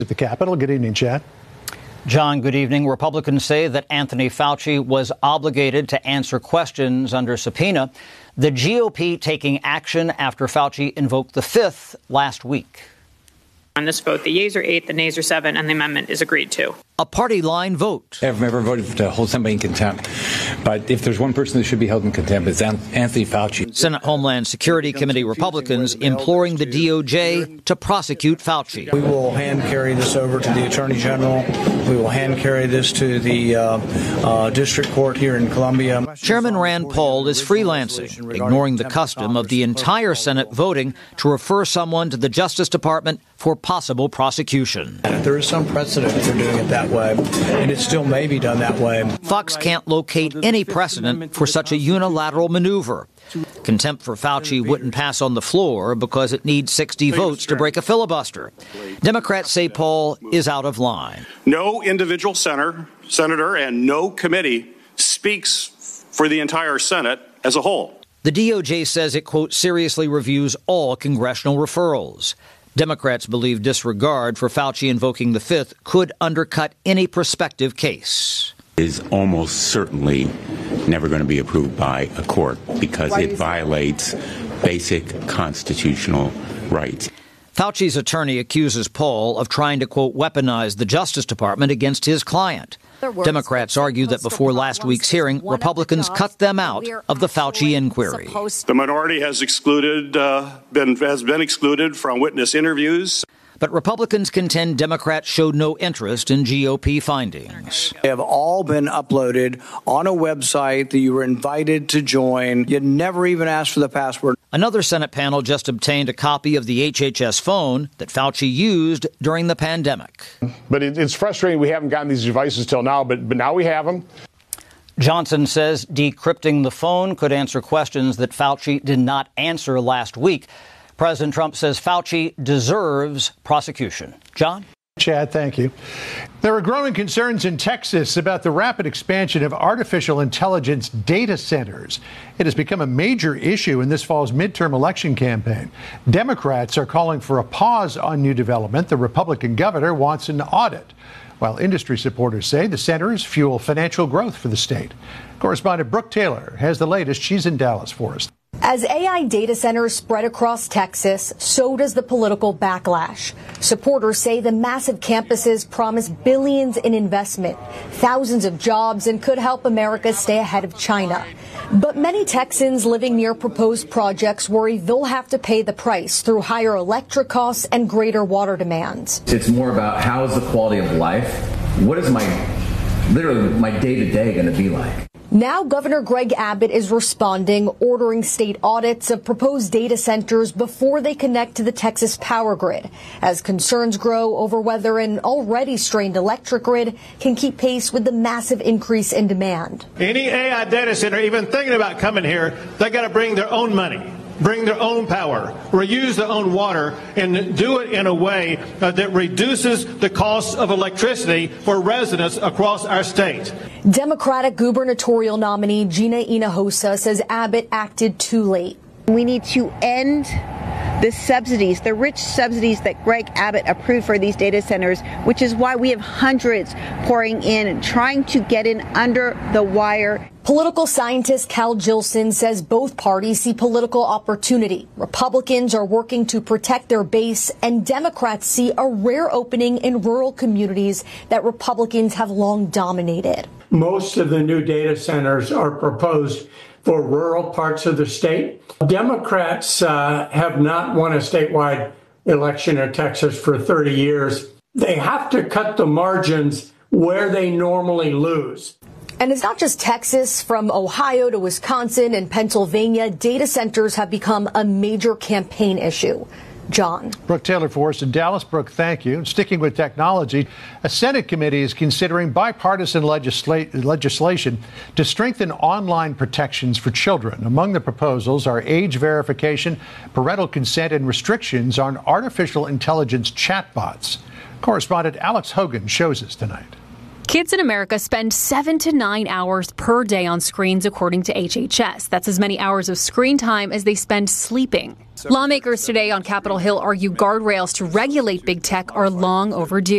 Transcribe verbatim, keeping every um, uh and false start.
At the Capitol. Good evening, Chad. John, good evening. Republicans say that Anthony Fauci was obligated to answer questions under subpoena. The G O P taking action after Fauci invoked the fifth last week. On this vote, the yeas are eight, the nays are seven, and the amendment is agreed to. A party line vote. I've never voted to hold somebody in contempt. But if there's one person that should be held in contempt, it's Anthony Fauci. Senate Homeland Security Committee Republicans imploring the D O J to prosecute Fauci. We will hand carry this over to the Attorney General. We will hand carry this to the uh, uh, district court here in Columbia. Chairman Rand Paul is freelancing, ignoring the custom of the entire Senate voting to refer someone to the Justice Department for possible prosecution. There is some precedent for doing it that way, and it still may be done that way. Fox can't locate any precedent for such a unilateral maneuver. Contempt for Fauci wouldn't pass on the floor because it needs sixty votes to break a filibuster. Democrats say Paul is out of line. No individual senator, senator and no committee speaks for the entire Senate as a whole. The D O J says it, quote, seriously reviews all congressional referrals. Democrats believe disregard for Fauci invoking the fifth could undercut any prospective case. Is almost certainly never going to be approved by a court because it violates basic constitutional rights. Fauci's attorney accuses Paul of trying to, quote, weaponize the Justice Department against his client. Democrats argue that before last week's hearing, Republicans cut them out of the Fauci inquiry. The minority has excluded, uh, been, has been excluded from witness interviews. But Republicans contend Democrats showed no interest in G O P findings. They have all been uploaded on a website that you were invited to join. You never even asked for the password. Another Senate panel just obtained a copy of the H H S phone that Fauci used during the pandemic. But it, it's frustrating we haven't gotten these devices till now, but, but now we have them. Johnson says decrypting the phone could answer questions that Fauci did not answer last week. President Trump says Fauci deserves prosecution. John? Chad, thank you. There are growing concerns in Texas about the rapid expansion of artificial intelligence data centers. It has become a major issue in this fall's midterm election campaign. Democrats are calling for a pause on new development. The Republican governor wants an audit, while industry supporters say the centers fuel financial growth for the state. Correspondent Brooke Taylor has the latest. She's in Dallas for us. As A I data centers spread across Texas, so does the political backlash. Supporters say the massive campuses promise billions in investment, thousands of jobs, and could help America stay ahead of China. But many Texans living near proposed projects worry they'll have to pay the price through higher electric costs and greater water demands. It's more about how is the quality of life? What is my, literally, my day-to-day going to be like? Now Governor Greg Abbott is responding, ordering state audits of proposed data centers before they connect to the Texas power grid, as concerns grow over whether an already strained electric grid can keep pace with the massive increase in demand. Any A I data center even thinking about coming here, they got to bring their own money, bring their own power, reuse their own water, and do it in a way uh, that reduces the cost of electricity for residents across our state. Democratic gubernatorial nominee Gina Hinojosa says Abbott acted too late. We need to end the subsidies, the rich subsidies that Greg Abbott approved for these data centers, which is why we have hundreds pouring in and trying to get in under the wire. Political scientist Cal Jilson says both parties see political opportunity. Republicans are working to protect their base, and Democrats see a rare opening in rural communities that Republicans have long dominated. Most of the new data centers are proposed for rural parts of the state. Democrats uh, have not won a statewide election in Texas for thirty years. They have to cut the margins where they normally lose. And it's not just Texas. From Ohio to Wisconsin and Pennsylvania, data centers have become a major campaign issue. John. Brooke Taylor for us in Dallas. Brooke, thank you. Sticking with technology, a Senate committee is considering bipartisan legisla- legislation to strengthen online protections for children. Among the proposals are age verification, parental consent, and restrictions on artificial intelligence chatbots. Correspondent Alex Hogan shows us tonight. Kids in America spend seven to nine hours per day on screens, according to H H S. That's as many hours of screen time as they spend sleeping. Lawmakers today on Capitol Hill argue guardrails to regulate big tech are long overdue.